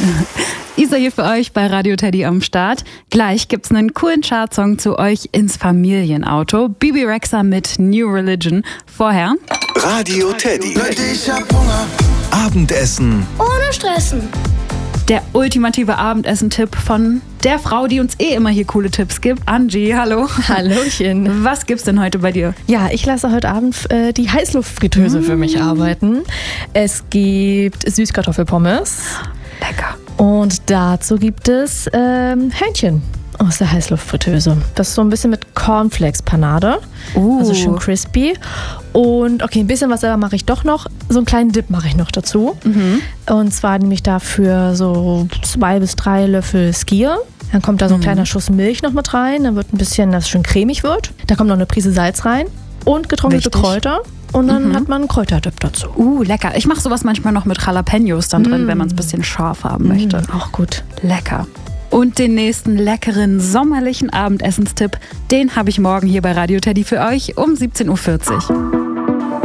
Isa hier für euch bei Radio Teddy am Start. Gleich gibt's einen coolen Chartsong zu euch ins Familienauto. Bebe Rexha mit New Religion. Vorher Radio Teddy. Leute, ich hab Hunger. Abendessen Ohne Stressen. der ultimative Abendessen-Tipp von der Frau, die uns immer hier coole Tipps gibt. Angie, hallo. Hallöchen. Was gibt's denn heute bei dir? Ja, ich lasse heute Abend die Heißluftfritteuse für mich arbeiten. Es gibt Süßkartoffelpommes. Lecker. Und dazu gibt es Hähnchen aus der Heißluftfritteuse. Das ist so ein bisschen mit Cornflakes-Panade. Also schön crispy. Und okay, ein bisschen was selber mache ich doch noch. So einen kleinen Dip mache ich noch dazu. Und zwar nehme ich dafür so 2 bis 3 Löffel Skier. Dann kommt da so ein kleiner Schuss Milch noch mit rein. Dann wird ein bisschen, dass es schön cremig wird. Da kommt noch eine Prise Salz rein und getrocknete Kräuter. Und dann hat man einen Kräuterdip dazu. Lecker. Ich mache sowas manchmal noch mit Jalapenos dann drin, wenn man es ein bisschen scharf haben möchte. Auch gut. Lecker. Und den nächsten leckeren sommerlichen Abendessenstipp, den habe ich morgen hier bei Radio Teddy für euch um 17:40 Uhr.